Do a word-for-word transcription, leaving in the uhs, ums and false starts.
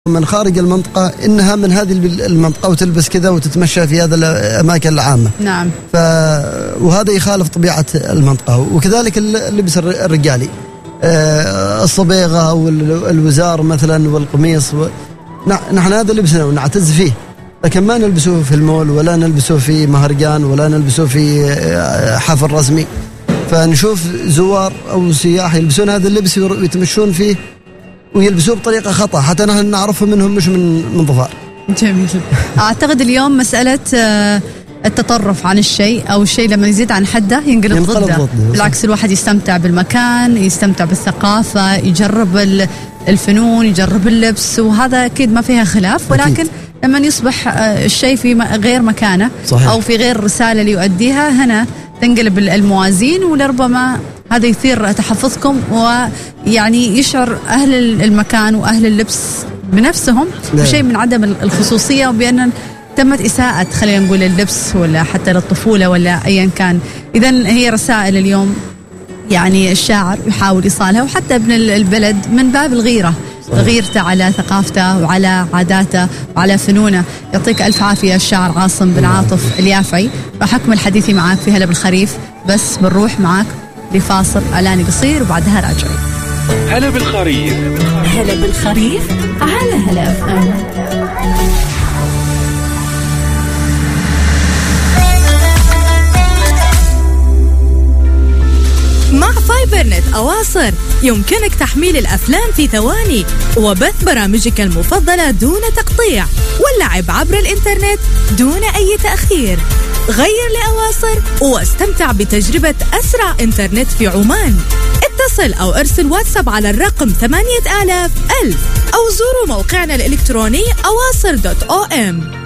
من خارج المنطقة إنها من هذه المنطقة وتلبس كذا وتتمشى في هذا الأماكن العامة. نعم. ف... وهذا يخالف طبيعة المنطقة. وكذلك اللبس الرجالي، الصبيغة والوزار مثلا والقميص و... نحن هذا لبسنا ونعتز فيه، لكن ما نلبسه في المول ولا نلبسه في مهرجان ولا نلبسه في حفل رسمي. فنشوف زوار أو سياح يلبسون هذا اللبس ويتمشون فيه ويلبسوه بطريقة خطأ، حتى نحن نعرفه منهم مش من من ظفار. جميل. أعتقد اليوم مسألة التطرف عن الشيء أو الشيء لما يزيد عن حده ينقلب ضده. بالعكس، الواحد يستمتع بالمكان، يستمتع بالثقافة، يجرب الفنون، يجرب اللبس، وهذا أكيد ما فيها خلاف. ولكن أكيد. لما يصبح الشيء في غير مكانه صحيح. أو في غير الرسالة اللي يؤديها، هنا تنقلب الموازين، ولربما هذا يثير تحفظكم ويعني يشعر أهل المكان وأهل اللبس بنفسهم بشيء من عدم الخصوصية، وبأن تمت إساءة خلينا نقول اللبس ولا حتى للطفولة ولا أيا كان. إذن هي رسائل اليوم يعني الشاعر يحاول إيصالها، وحتى ابن البلد من باب الغيرة، غيرته على ثقافته وعلى عاداته وعلى فنونه. يعطيك ألف عافية الشاعر عاصم بن عاطف اليافعي. راح أكمل حديثي معاك في هلا بالخريف، بس بنروح معاك لفاصل إعلاني قصير وبعدها راجعين. هلا بالخريف، هلا بالخريف على هلا اف ام. مع فايبر نت أواصر يمكنك تحميل الأفلام في ثواني وبث برامجك المفضلة دون تقطيع واللعب عبر الإنترنت دون أي تأخير. غير لأواصر واستمتع بتجربة أسرع إنترنت في عمان. اتصل أو ارسل واتساب على الرقم ثمانية آلاف ألف أو زوروا موقعنا الإلكتروني أواصر دوت أو إم.